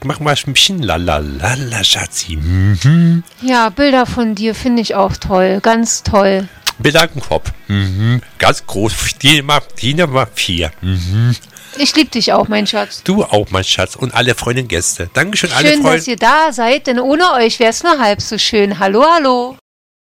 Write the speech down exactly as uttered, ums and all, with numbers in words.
mach mal ein bisschen lalalala, Schatzi. Mhm. Ja, Bilder von dir finde ich auch toll. Ganz toll. Bilder im Kopf. Mhm. Ganz groß. Die mal, die mal vier. Mhm. Ich liebe dich auch, mein Schatz. Du auch, mein Schatz. Und alle Freunde und Gäste. Dankeschön, alle Schön, Freunde. dass ihr da seid, denn ohne euch wäre es nur halb so schön. Hallo, hallo.